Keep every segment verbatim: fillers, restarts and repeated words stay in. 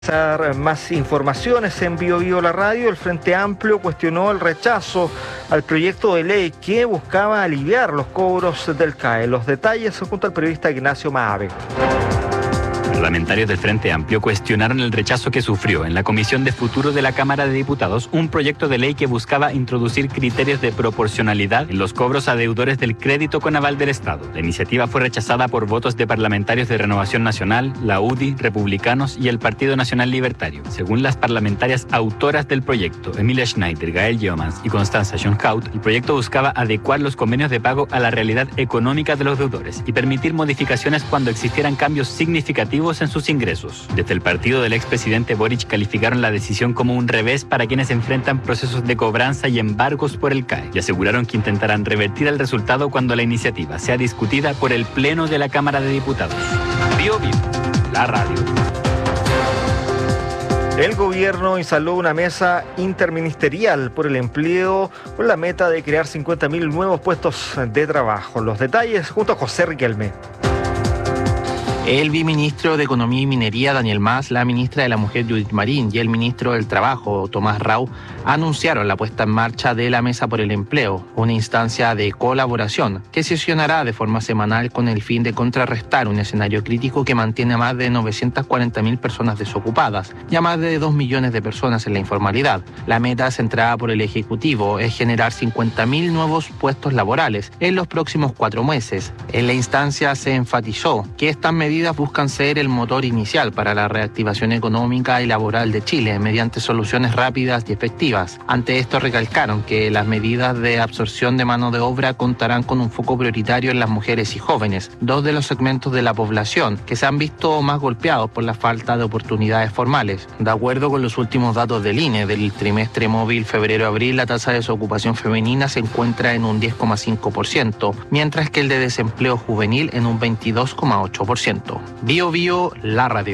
Más informaciones en Bio Bio la Radio. El Frente Amplio cuestionó el rechazo al proyecto de ley que buscaba aliviar los cobros del C A E. Los detalles junto al periodista Ignacio Maave. Parlamentarios del Frente Amplio cuestionaron el rechazo que sufrió en la Comisión de Futuro de la Cámara de Diputados un proyecto de ley que buscaba introducir criterios de proporcionalidad en los cobros a deudores del crédito con aval del Estado. La iniciativa fue rechazada por votos de parlamentarios de Renovación Nacional, la U D I, Republicanos y el Partido Nacional Libertario. Según las parlamentarias autoras del proyecto, Emilia Schneider, Gael Yeomans y Constanza Schoenhout, el proyecto buscaba adecuar los convenios de pago a la realidad económica de los deudores y permitir modificaciones cuando existieran cambios significativos en sus ingresos. Desde el partido del expresidente Boric calificaron la decisión como un revés para quienes enfrentan procesos de cobranza y embargos por el C A E y aseguraron que intentarán revertir el resultado cuando la iniciativa sea discutida por el Pleno de la Cámara de Diputados. Bio Bio, la radio. El gobierno instaló una mesa interministerial por el empleo con la meta de crear cincuenta mil nuevos puestos de trabajo. Los detalles junto a José Riquelme. El viceministro de Economía y Minería, Daniel Mas, la ministra de la Mujer, Judith Marín, y el ministro del Trabajo, Tomás Rau, anunciaron la puesta en marcha de la Mesa por el Empleo, una instancia de colaboración que sesionará de forma semanal con el fin de contrarrestar un escenario crítico que mantiene a más de novecientas cuarenta mil personas desocupadas y a más de dos millones de personas en la informalidad. La meta centrada por el Ejecutivo es generar cincuenta mil nuevos puestos laborales en los próximos cuatro meses. En la instancia se enfatizó que estas medidas buscan ser el motor inicial para la reactivación económica y laboral de Chile mediante soluciones rápidas y efectivas. Ante esto recalcaron que las medidas de absorción de mano de obra contarán con un foco prioritario en las mujeres y jóvenes, dos de los segmentos de la población que se han visto más golpeados por la falta de oportunidades formales. De acuerdo con los últimos datos del I N E del trimestre móvil febrero-abril, la tasa de desocupación femenina se encuentra en un diez coma cinco por ciento, mientras que el de desempleo juvenil en un veintidós coma ocho por ciento. Bio Bio, la radio.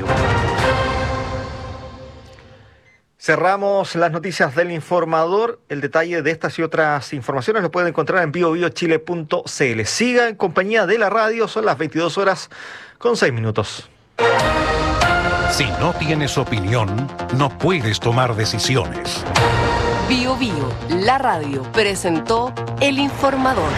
Cerramos las noticias del informador. El detalle de estas y otras informaciones lo pueden encontrar en bio bio chile punto c l. Siga en compañía de la radio, son las veintidós horas con seis minutos. Si no tienes opinión, no puedes tomar decisiones. Bio Bio, la radio, presentó El Informador.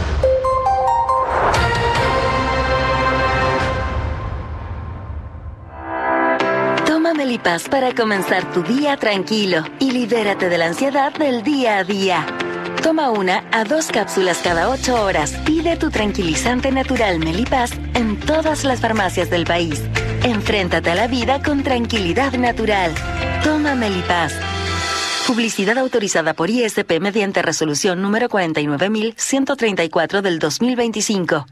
Toma Melipaz para comenzar tu día tranquilo y libérate de la ansiedad del día a día. Toma una a dos cápsulas cada ocho horas. Pide tu tranquilizante natural Melipaz en todas las farmacias del país. Enfréntate a la vida con tranquilidad natural. Toma Melipaz. Publicidad autorizada por I S P mediante resolución número cuarenta y nueve mil ciento treinta y cuatro del dos mil veinticinco.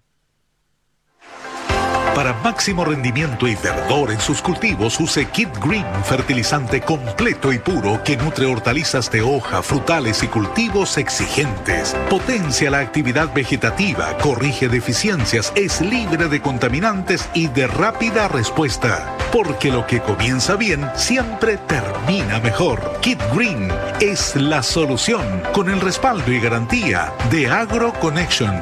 Para máximo rendimiento y verdor en sus cultivos, use Kid Green, fertilizante completo y puro que nutre hortalizas de hoja, frutales y cultivos exigentes. Potencia la actividad vegetativa, corrige deficiencias, es libre de contaminantes y de rápida respuesta. Porque lo que comienza bien siempre termina mejor. Kid Green es la solución con el respaldo y garantía de AgroConnection.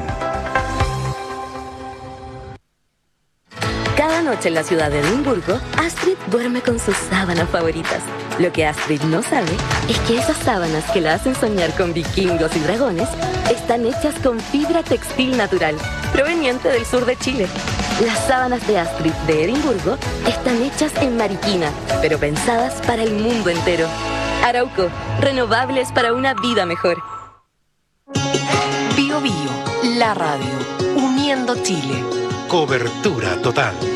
Cada noche en la ciudad de Edimburgo, Astrid duerme con sus sábanas favoritas. Lo que Astrid no sabe es que esas sábanas que la hacen soñar con vikingos y dragones están hechas con fibra textil natural, proveniente del sur de Chile. Las sábanas de Astrid de Edimburgo están hechas en Mariquina, pero pensadas para el mundo entero. Arauco, renovables para una vida mejor. Bio Bio, la radio, uniendo Chile. Cobertura total.